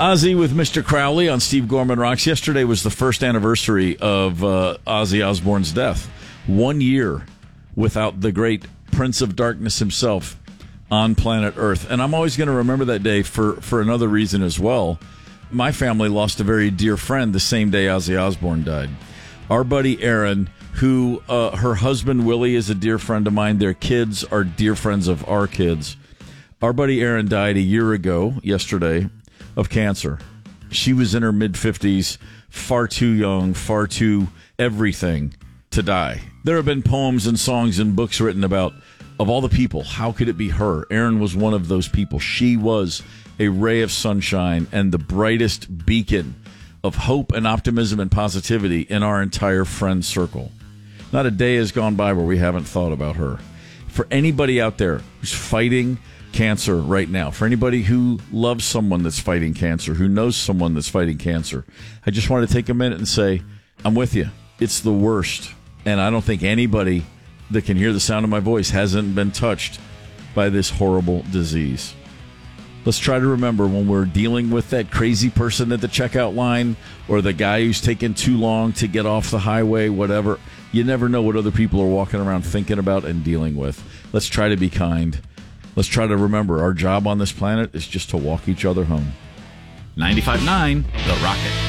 Ozzy with Mr. Crowley on Steve Gorman Rocks. Yesterday was the first anniversary of Ozzy Osbourne's death. 1 year without the great Prince of Darkness himself on planet Earth. And I'm always going to remember that day for another reason as well. My family lost a very dear friend the same day Ozzy Osbourne died. Our buddy Aaron, who her husband Willie is a dear friend of mine. Their kids are dear friends of our kids. Our buddy Aaron died a year ago, yesterday, of cancer. She was in her mid-50s, far too young, far too everything to die. There have been poems and songs and books written about, of all the people, how could it be her? Aaron was one of those people. She was a ray of sunshine and the brightest beacon of hope and optimism and positivity in our entire friend circle. Not a day has gone by where we haven't thought about her. For anybody out there who's fighting cancer right now, for anybody who loves someone that's fighting cancer, who knows someone that's fighting cancer, I just want to take a minute and say, I'm with you. It's the worst. And I don't think anybody that can hear the sound of my voice hasn't been touched by this horrible disease. Let's try to remember when we're dealing with that crazy person at the checkout line or the guy who's taking too long to get off the highway, whatever. You never know what other people are walking around thinking about and dealing with. Let's try to be kind. Let's try to remember our job on this planet is just to walk each other home. 95.9 The Rocket.